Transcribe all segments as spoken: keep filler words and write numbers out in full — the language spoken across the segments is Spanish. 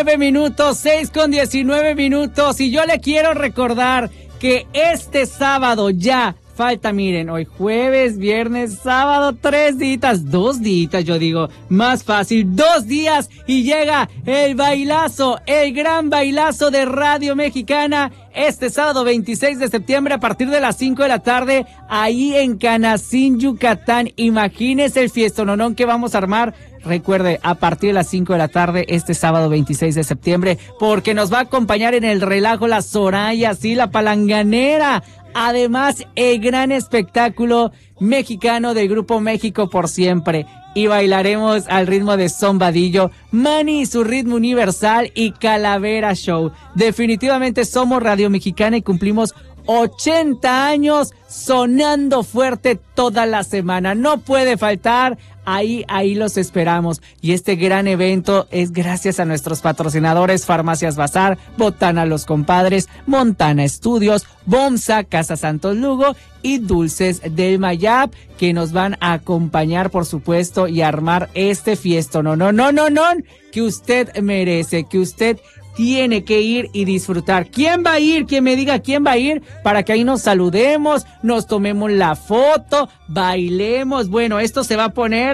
diecinueve minutos, seis con diecinueve minutos. Y yo le quiero recordar que este sábado ya falta, miren, hoy jueves, viernes, sábado, tres días, dos días, yo digo, más fácil, dos días y llega el bailazo, el gran bailazo de Radio Mexicana este sábado veintiséis de septiembre a partir de las cinco de la tarde, ahí en Canacín, Yucatán. Imagínese el fiestononón que vamos a armar. Recuerde, a partir de las cinco de la tarde, este sábado veintiséis de septiembre, porque nos va a acompañar en el relajo la Soraya, sí, la palanganera. Además, el gran espectáculo mexicano del Grupo México por Siempre. Y bailaremos al ritmo de Son Vadillo, Manny y su ritmo universal y Calavera Show. Definitivamente somos Radio Mexicana y cumplimos ochenta años sonando fuerte toda la semana. No puede faltar. Ahí, ahí los esperamos. Y este gran evento es gracias a nuestros patrocinadores Farmacias Bazar, Botana Los Compadres, Montana Estudios, Bomsa, Casa Santos Lugo y Dulces del Mayab, que nos van a acompañar, por supuesto, y armar este fiesto. No, no, no, no, no, que usted merece, que usted tiene que ir y disfrutar. ¿Quién va a ir? ¿Quién me diga quién va a ir? Para que ahí nos saludemos, nos tomemos la foto, bailemos. Bueno, esto se va a poner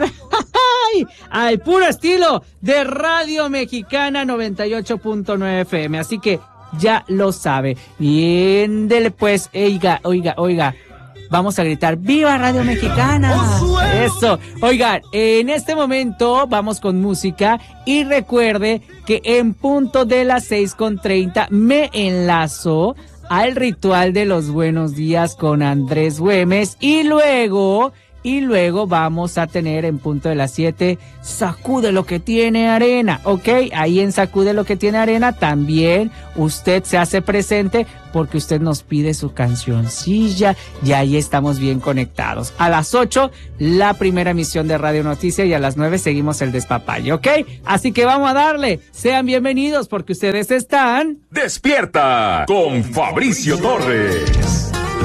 al puro estilo de Radio Mexicana noventa y ocho punto nueve F M. Así que ya lo sabe. Bien, dele pues, oiga, oiga, oiga. Vamos a gritar ¡Viva Radio Mexicana! Eso. Oigan, en este momento vamos con música y recuerde que en punto de las seis con treinta me enlazo al ritual de los buenos días con Andrés Güemes y luego... Y luego vamos a tener en punto de las siete, Sacude lo que tiene arena, ¿ok? Ahí en Sacude lo que tiene arena también usted se hace presente porque usted nos pide su cancioncilla y ahí estamos bien conectados. A las ocho, la primera emisión de Radio Noticia y a las nueve seguimos el despapalle, ¿ok? Así que vamos a darle. Sean bienvenidos porque ustedes están... ¡Despierta con Fabricio Torres!